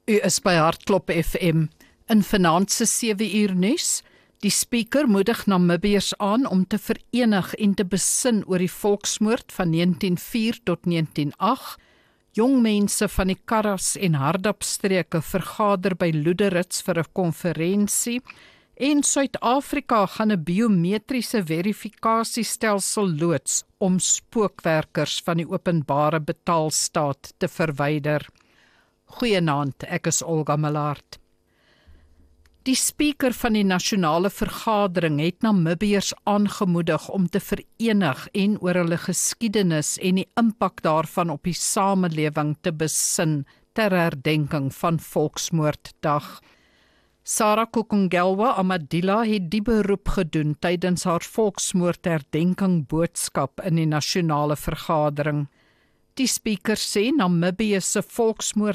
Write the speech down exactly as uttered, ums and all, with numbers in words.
U is by Hartklop F M. In vanaand se sewe uur nuus, die spreker moedig Namibiërs aan om te verenig en te besin oor die volksmoord van negentien o vier tot negentien o agt. Jong mense van die Karras en Hardapstreke vergader by Loederitz vir 'n konferensie. En Suid-Afrika gaan 'n biometriese verifikasiestelsel loods om spookwerkers van die openbare betaalstaat te verwyder. Goeienaand, ek is Olga Millard. Die spreker van die nasionale vergadering het Namibiërs aangemoedig om te verenig en oor hulle geskiedenis en die impak daarvan op die samelewing te besin ter herdenking van Volksmoorddag. Sarah Kokongelwa Amadila het die beroep gedoen tydens haar Volksmoordherdenking boodskap in die nasionale vergadering. Die spreker sê Namibië se